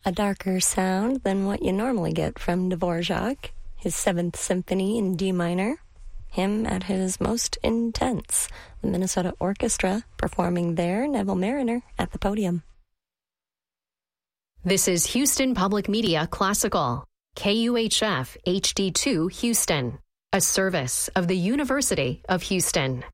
A darker sound than what you normally get from Dvorak, his Seventh Symphony in D minor. Him at his most intense. The Minnesota Orchestra performing there, Neville Mariner at the podium. This is Houston Public Media Classical, KUHF HD2 Houston, a service of the University of Houston.